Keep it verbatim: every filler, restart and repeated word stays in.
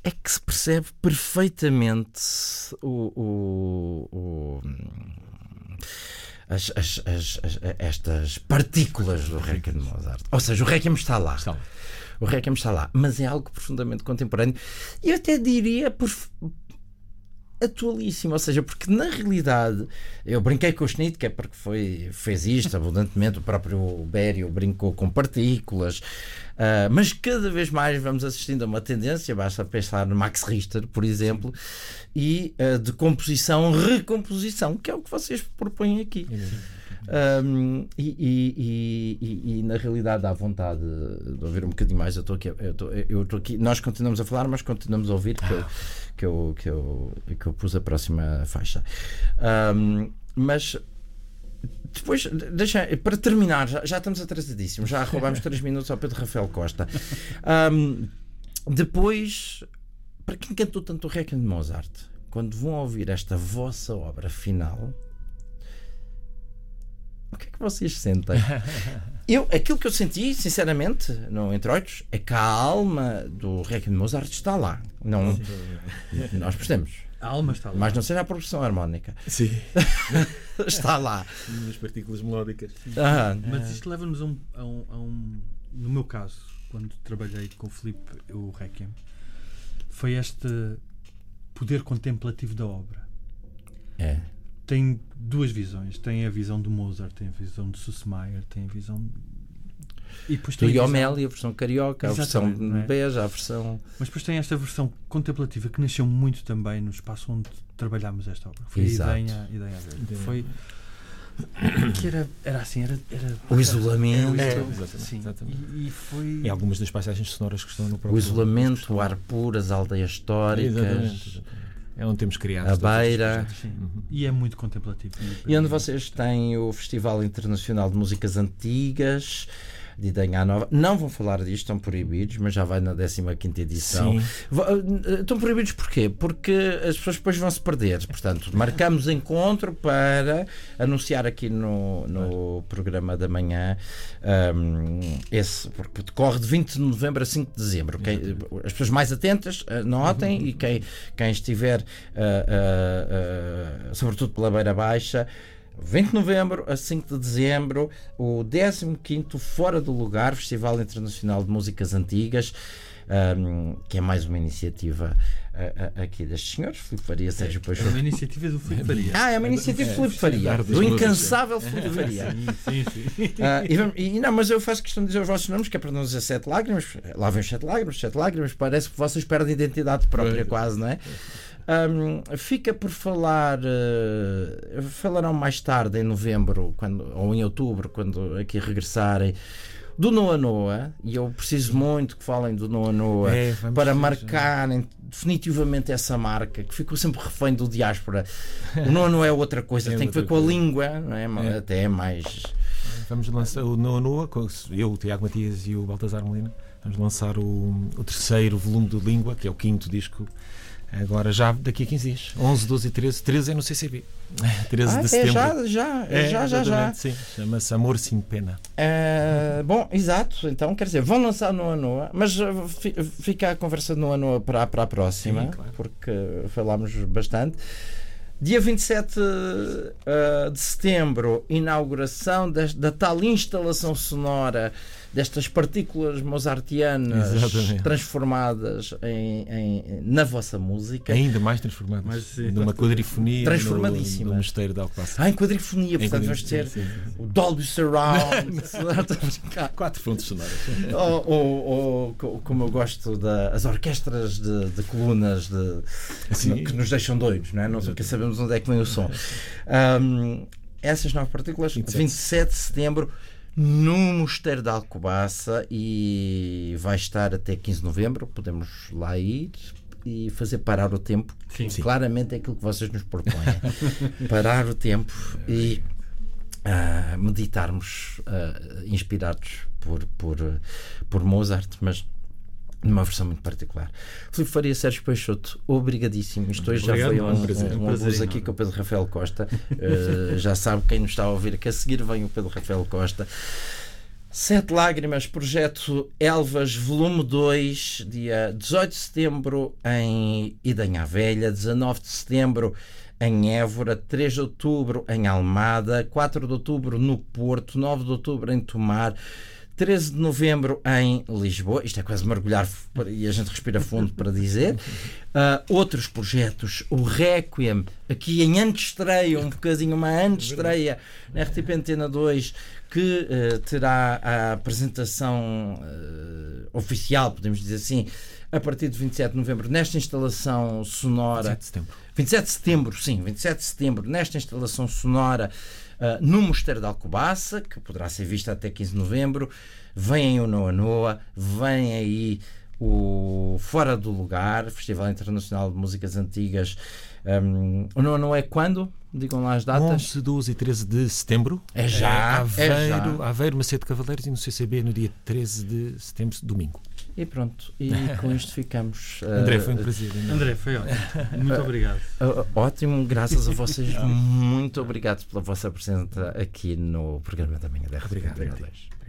é que se percebe perfeitamente o, o, o, as, as, as, as, estas partículas do Requiem de Mozart. Ou seja, o Requiem está lá. Está lá. O Requiem está lá, mas é algo profundamente contemporâneo e eu até diria por atualíssimo, ou seja, porque na realidade eu brinquei com o Schnitt, que é porque foi, fez isto abundantemente, o próprio Berio brincou com partículas, uh, mas cada vez mais vamos assistindo a uma tendência, basta pensar no Max Richter, por exemplo, e uh, de composição, recomposição, que é o que vocês propõem aqui. Um, e, e, e, e, e na realidade há vontade de ouvir um bocadinho mais. Eu estou aqui, eu estou, eu estou aqui, nós continuamos a falar, mas continuamos a ouvir que eu, que eu, que eu, que eu pus a próxima faixa. Um, mas depois, deixa, para terminar, já, já estamos atrasadíssimos, já roubámos três minutos ao Pedro Rafael Costa. Um, depois, para quem cantou tanto o Requiem de Mozart, quando vão ouvir esta vossa obra final, o que é que vocês sentem? Eu, aquilo que eu senti, sinceramente, no Introitos, é que a alma do Requiem de Mozart está lá. Não, nós percebemos. A alma está lá. Mas não seja a progressão harmónica. Sim. Está lá. Nas partículas melódicas. Ah, Mas isto leva-nos a um, a, um, a um... No meu caso, quando trabalhei com o Filipe, o Requiem, foi este poder contemplativo da obra. é. Tem duas visões. Tem a visão do Mozart, tem a visão de Susmayer, tem a visão... E depois Do tem a visão... Iomeli, a versão carioca, a versão Exatamente, não é? beja, a versão... Mas depois tem esta versão contemplativa que nasceu muito também no espaço onde trabalhámos esta obra. Foi Exato. a ideia, a ideia dele. Foi... Que era, era assim, era... era O isolamento. Era o É, isolamento, exatamente, sim. exatamente. E, e foi... E algumas das passagens sonoras que estão no próprio... O isolamento, o ar puro, as aldeias históricas... Exatamente. É onde temos criado A beira. Sim. E é muito contemplativo. E onde vocês têm o Festival Internacional de Músicas Antigas de Idenha Nova. Não vão falar disto, estão proibidos, mas já vai na décima quinta edição. Sim. Estão proibidos porquê? Porque as pessoas depois vão se perder. Portanto, marcamos encontro para anunciar aqui no, no programa da manhã um, esse, porque decorre de vinte de novembro a cinco de dezembro. Quem, as pessoas mais atentas notem e quem, quem estiver uh, uh, uh, sobretudo pela Beira Baixa, vinte de novembro a cinco de dezembro, o décimo quinto Fora do Lugar, Festival Internacional de Músicas Antigas, um, que é mais uma iniciativa uh, uh, aqui destes senhores, Filipe Faria, Sérgio É Peixoto. uma iniciativa do Filipe Faria. Ah, é uma iniciativa de Filipe Faria, das do músicas. incansável Filipe Faria. Sim, sim, sim. Uh, e, vamos- e não, mas eu faço questão de dizer os vossos nomes, que é para não dizer sete lágrimas. Lá vem os sete lágrimas, sete lágrimas, parece que vocês perdem identidade própria, quase, não é? Um, fica por falar, uh, falarão mais tarde, em novembro, quando, ou em outubro, quando aqui regressarem, do Noa Noa, e eu preciso muito que falem do Noa Noa É, vamos para ter, marcarem definitivamente essa marca que ficou sempre refém do diáspora. O Noa Noa é outra coisa, É tem que ver outra com a coisa. língua, não é? É. Até é mais. Vamos lançar o Noa Noa, com- eu, o Tiago Matias e o Baltasar Molina. Vamos lançar o, o terceiro volume do Língua, que é o quinto disco, agora já daqui a quinze dias. onze, doze e treze. treze é no C C B. treze Ah, de é setembro. já, já, é já, já, já. exatamente, sim. Chama-se Amor Sem Pena. Uh, bom, exato, então quer dizer, vão lançar Noa Noa, mas uh, fi- fica a conversa de Noa Noa para, para a próxima, Sim, claro. porque falámos bastante. Dia vinte e sete uh, de setembro, inauguração des- da tal instalação sonora destas partículas mozartianas Exatamente. transformadas em, em- na vossa música. Ainda mais transformado. Mas, sim. numa quadrifonia Transformadíssima. no, no Mosteiro de Alcobaça. Ah, em quadrifonia, Em portanto vamos ter quadrifonia, sim, sim. o Dolby Surround. Estou a brincar. Quatro fontes sonoras. ou, ou, ou co- como eu gosto das orquestras de, de colunas de, Sim. que, que nos deixam doidos, não é? Não nunca sabemos onde é que vem o som. Um, essas nove partículas, vinte e sete. vinte e sete de setembro, no Mosteiro de Alcobaça, e vai estar até quinze de novembro. Podemos lá ir e fazer parar o tempo. Sim. Sim. Claramente é aquilo que vocês nos propõem. Parar o tempo e ah, meditarmos ah, inspirados por, por, por Mozart, mas numa versão muito particular. Filipe Faria, Sérgio Peixoto, obrigadíssimo. Isto hoje já Obrigado, foi é um, um prazer. um, um Um prazer abuso enorme. aqui com o Pedro Rafael Costa. Uh, já sabe, quem nos está a ouvir, que a seguir vem o Pedro Rafael Costa. Sete Lágrimas, projeto Elvas, volume dois, dia dezoito de setembro em Idanha Velha, dezanove de setembro em Évora, três de outubro em Almada, quatro de outubro no Porto, nove de outubro em Tomar, treze de novembro em Lisboa. Isto é quase mergulhar e a gente respira fundo para dizer. Uh, outros projetos, o Requiem, aqui em antestreia, um bocadinho, uma antestreia na R T P Antena dois, que uh, terá a apresentação uh, oficial, podemos dizer assim, a partir de vinte e sete de novembro, nesta instalação sonora. vinte e sete de setembro. vinte e sete de setembro, sim, vinte e sete de setembro, nesta instalação sonora uh, no Mosteiro de Alcobaça, que poderá ser vista até quinze de novembro. Vem aí o Noa Noa, vem aí o Fora do Lugar, Festival Internacional de Músicas Antigas. Um, o Noa Noa é quando? Digam lá as datas. onze, doze e treze de setembro. É já. Aveiro, é já. Aveiro, Macedo Cavaleiros, e no C C B no dia treze de setembro, domingo. E pronto, e com isto ficamos. Uh, André, foi um prazer. André, foi ótimo. Muito obrigado. Uh, ótimo, graças a vocês. Muito obrigado pela vossa presença aqui no programa da manhã da R T P. Obrigado.